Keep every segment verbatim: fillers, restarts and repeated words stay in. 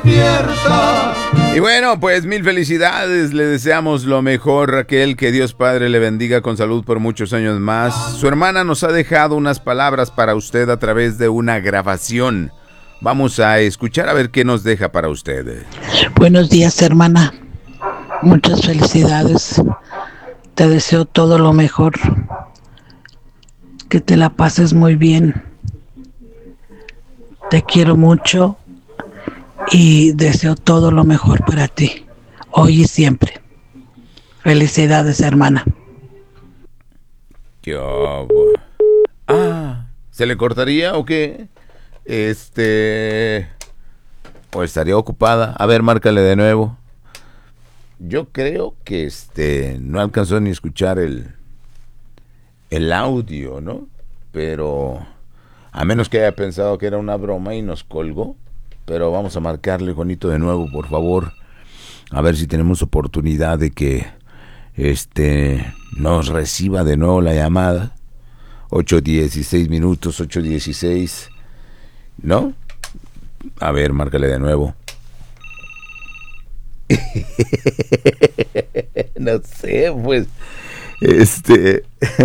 Despierta. Y bueno, pues mil felicidades, le deseamos lo mejor, Raquel, que Dios Padre le bendiga con salud por muchos años más. Su hermana nos ha dejado unas palabras para usted a través de una grabación. Vamos a escuchar a ver qué nos deja para usted. Buenos días, hermana. Muchas felicidades. Te deseo todo lo mejor. Que te la pases muy bien. Te quiero mucho y deseo todo lo mejor para ti, hoy y siempre. Felicidades, hermana. ¿Qué hago? Ah, ¿se le cortaría o qué? Este... O estaría ocupada. A ver, márcale de nuevo. Yo creo que este no alcanzó ni a escuchar el el audio, ¿no? Pero a menos que haya pensado que era una broma y nos colgó. Pero vamos a marcarle, Juanito, de nuevo, por favor. A ver si tenemos oportunidad de que este nos reciba de nuevo la llamada. ocho dieciséis minutos, ocho dieciséis. ¿No? A ver, márcale de nuevo. No sé, pues. Este.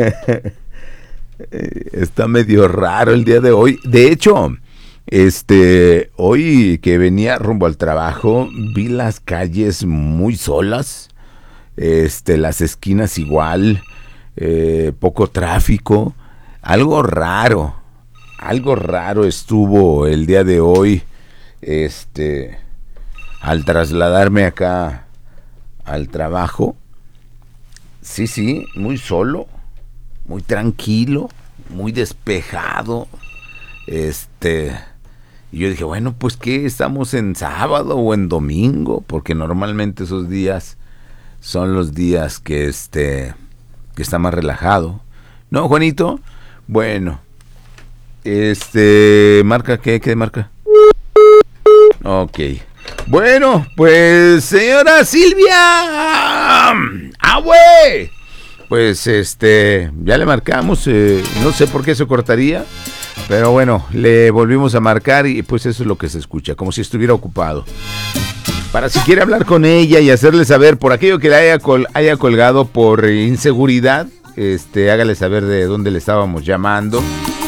Está medio raro el día de hoy. De hecho, este. Hoy que venía rumbo al trabajo, vi las calles muy solas. Este, las esquinas igual. Eh, poco tráfico. Algo raro. Algo raro estuvo el día de hoy. Este. Al trasladarme acá al trabajo. Sí, sí, muy solo, muy tranquilo, muy despejado. Este, y yo dije, bueno, pues ¿qué? ¿Estamos en sábado o en domingo? Porque normalmente esos días son los días que este, que está más relajado. ¿No, Juanito? Bueno, este, ¿marca qué? ¿Qué marca? Ok. Bueno, pues señora Silvia, ¡ah, güey! Pues este, ya le marcamos, eh, no sé por qué se cortaría, pero bueno, le volvimos a marcar y pues eso es lo que se escucha, como si estuviera ocupado. Para si quiere hablar con ella y hacerle saber por aquello que le haya, col- haya colgado por inseguridad, este, hágale saber de dónde le estábamos llamando.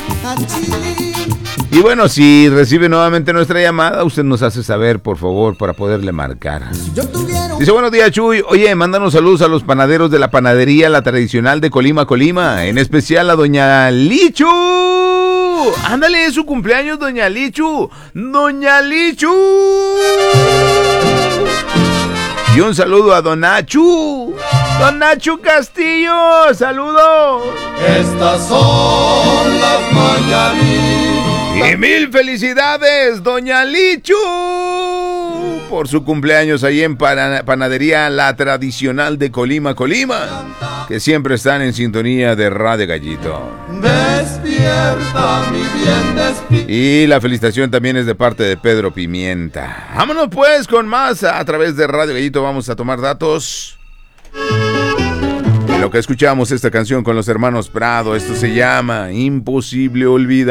Y bueno, si recibe nuevamente nuestra llamada, usted nos hace saber, por favor, para poderle marcar. Dice, buenos días, Chuy. Oye, mándanos saludos a los panaderos de la panadería La Tradicional de Colima, Colima. En especial a doña Lichu. Ándale, es su cumpleaños, doña Lichu. Doña Lichu. Y un saludo a don Nachu. Don Nachu Castillo, saludos. Estas son las mañanitas. Y mil felicidades, doña Lichu, por su cumpleaños ahí en Pana- Panadería La Tradicional de Colima, Colima, que siempre están en sintonía de Radio Gallito. Despierta, mi bien, despierta. Y la felicitación también es de parte de Pedro Pimienta. Vámonos pues con más a través de Radio Gallito, vamos a tomar datos. En lo que escuchamos esta canción con los hermanos Prado, esto se llama Imposible Olvidar.